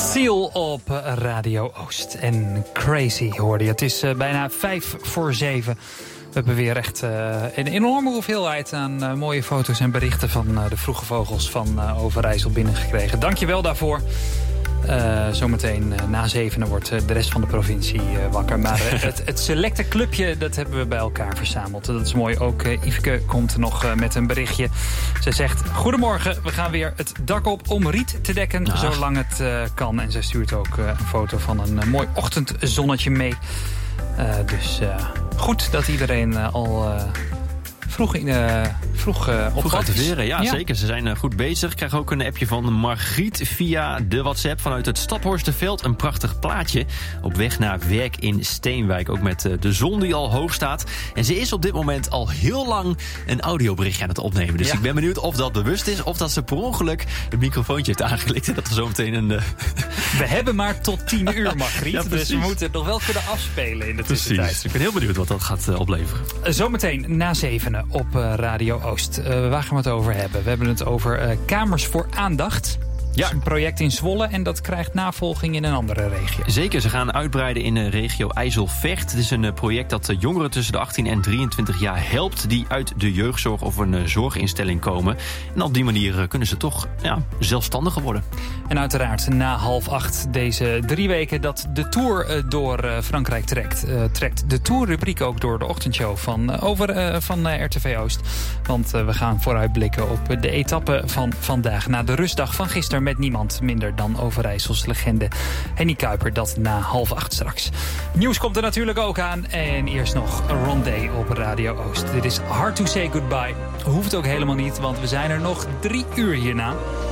Seal op Radio Oost. En Crazy hoorde je. Het is bijna 6:05. We hebben weer echt een enorme hoeveelheid aan mooie foto's en berichten van de vroege vogels van Overijssel binnengekregen. Dankjewel daarvoor. Zometeen na 7 wordt de rest van de provincie wakker. Maar het selecte clubje, dat hebben we bij elkaar verzameld. Dat is mooi. Ook Yveske komt nog met een berichtje. Ze zegt, goedemorgen, we gaan weer het dak op om riet te dekken. Zolang het kan. En ze stuurt ook een foto van een mooi ochtendzonnetje mee. Dus goed dat iedereen al vroeg op uit de veren, ja, zeker. Ze zijn goed bezig. Ik krijg ook een appje van Margriet via de WhatsApp vanuit het Staphorsterveld. Een prachtig plaatje op weg naar werk in Steenwijk. Ook met de zon die al hoog staat. En ze is op dit moment al heel lang een audioberichtje aan het opnemen. Dus ik ben benieuwd of dat bewust is of dat ze per ongeluk het microfoontje heeft aangeklikt. En dat er zometeen een... We hebben maar tot 10 uur, Margriet. Dus we moeten het nog wel kunnen afspelen in de tussentijd. Precies. Ik ben heel benieuwd wat dat gaat opleveren. Zometeen na 7 op Radio Oost. Waar gaan we het over hebben? We hebben het over Kamers voor Aandacht. Ja. Dat is een project in Zwolle en dat krijgt navolging in een andere regio. Zeker, ze gaan uitbreiden in de regio IJsselvecht. Het is een project dat jongeren tussen de 18 en 23 jaar helpt... die uit de jeugdzorg of een zorginstelling komen. En op die manier kunnen ze toch zelfstandiger worden. En uiteraard na 7:30 deze 3 weken dat de Tour door Frankrijk trekt de Tour-rubriek ook door de ochtendshow van RTV Oost. Want we gaan vooruitblikken op de etappe van vandaag. Na de rustdag van gisteren met niemand minder dan Overijssels legende Henny Kuiper. Dat na 7:30 straks. Nieuws komt er natuurlijk ook aan. En eerst nog Rondé op Radio Oost. Dit is Hard to Say Goodbye. Hoeft ook helemaal niet, want we zijn er nog 3 uur hierna.